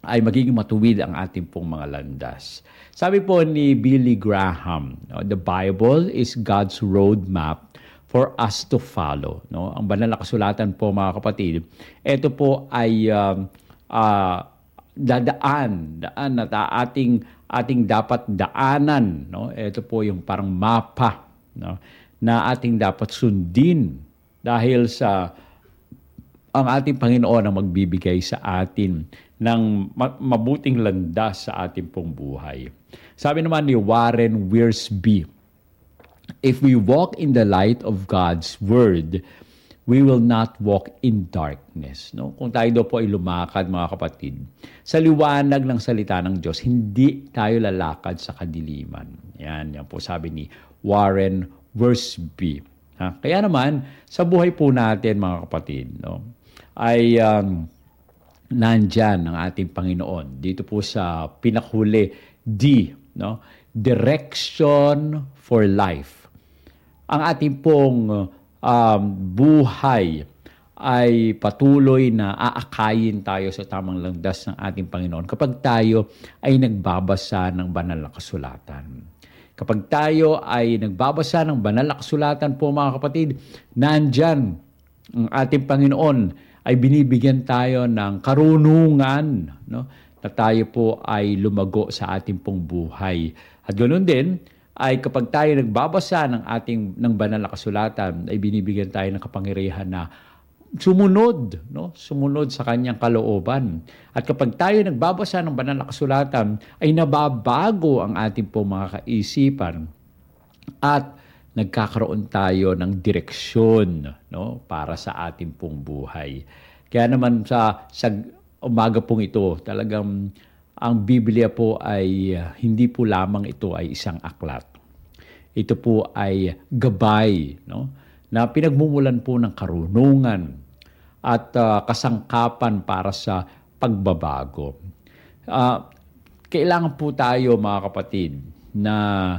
ay magiging matuwid ang ating pong mga landas. Sabi po ni Billy Graham, the Bible is God's roadmap for us to follow. No? Ang banal na kasulatan po, mga kapatid, ito po ay daan at ating dapat daanan. No? Ito po yung parang mapa, no? Na ating dapat sundin dahil sa ang ating Panginoon ang magbibigay sa atin ng mabuting landas sa ating pong buhay. Sabi naman ni Warren Wiersbe, if we walk in the light of God's Word, we will not walk in darkness. No? Kung tayo daw po ay lumakad, mga kapatid, sa liwanag ng salita ng Diyos, hindi tayo lalakad sa kadiliman. Yan po sabi ni Warren Wiersbe. Kaya naman, sa buhay po natin, mga kapatid, no, ay nandyan ang ating Panginoon. Dito po sa pinakhuli, D, no? Direction for life. Ang ating pong buhay ay patuloy na aakayin tayo sa tamang landas ng ating Panginoon kapag tayo ay nagbabasa ng banal na kasulatan. Kapag tayo ay nagbabasa ng banal na kasulatan po, mga kapatid, nandyan ang ating Panginoon ay binibigyan tayo ng karunungan, no? Na tayo po ay lumago sa ating pong buhay. At ganoon din, ay kapag tayo nagbabasa ng banal na kasulatan, ay binibigyan tayo ng kapangyarihan na sumunod, no? Sumunod sa kanyang kalooban. At kapag tayo nagbabasa ng banal na kasulatan, ay nababago ang ating pong mga kaisipan at nagkakaroon tayo ng direksyon, no, para sa ating pong buhay. Kaya naman sa umaga pong ito, talagang ang Biblia po ay hindi po lamang ito ay isang aklat. Ito po ay gabay, no, na pinagmumulan po ng karunungan at kasangkapan para sa pagbabago. Kailangan po tayo, mga kapatid, na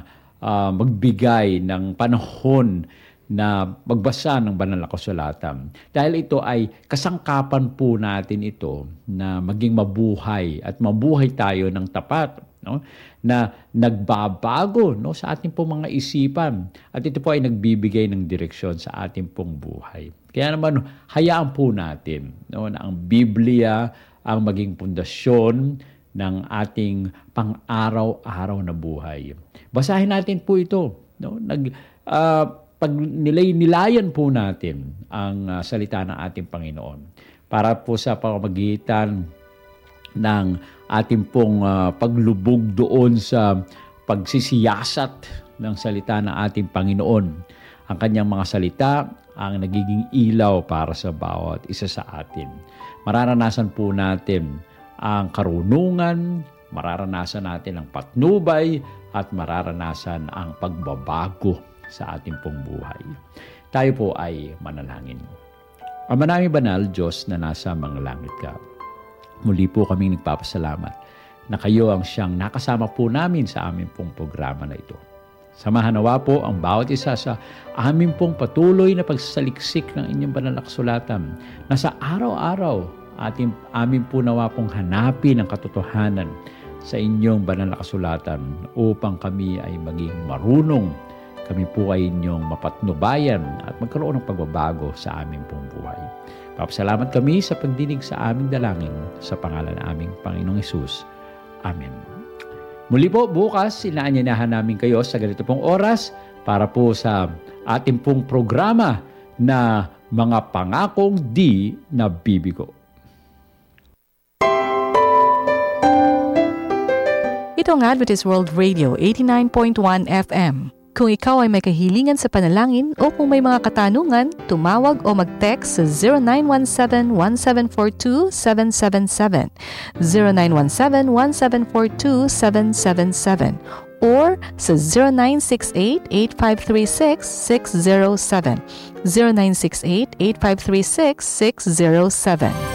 magbigay ng panahon na magbasa ng banal na kasulatan. Dahil ito ay kasangkapan po natin ito na maging mabuhay at mabuhay tayo ng tapat, no? Na nagbabago, no, sa ating pong mga isipan. At ito po ay nagbibigay ng direksyon sa ating pong buhay. Kaya naman, hayaan po natin, no, na ang Biblia ang maging pundasyon ng ating pang-araw-araw na buhay. Basahin natin po ito, no? Pag nilayan po natin ang salita ng ating Panginoon para po sa pamamagitan ng ating pong paglubog doon sa pagsisiyasat ng salita ng ating Panginoon. Ang kanyang mga salita ang nagiging ilaw para sa bawat isa sa atin. Mararanasan po natin ang karunungan, mararanasan natin ang patnubay, at mararanasan ang pagbabago sa ating pong buhay. Tayo po ay manalangin. Ama namin banal, Diyos na nasa mga langit ka, muli po kaming nagpapasalamat na kayo ang siyang nakasama po namin sa aming pong programa na ito. Samahan nawa po ang bawat isa sa aming pong patuloy na pagsasaliksik ng inyong banal na kasulatan na sa araw-araw amin po nawa pong hanapin ang katotohanan sa inyong banal na kasulatan upang kami ay maging marunong, kami po ay inyong mapatnubayan at magkaroon ng pagbabago sa aming pong buhay. Papasalamat kami sa pagdinig sa aming dalangin sa pangalan ng aming Panginoong Hesus. Amen. Muli po, bukas, inaanyanahan namin kayo sa ganito pong oras para po sa ating pong programa na Mga Pangakong Di Nabibigo. Ito ang Adventist World Radio 89.1 FM. Kung ikaw ay may kahilingan sa panalangin o kung may mga katanungan, tumawag o mag-text sa 0917-1742-777, 0917-1742-777, or sa 0968-8536-607, 0968-8536-607.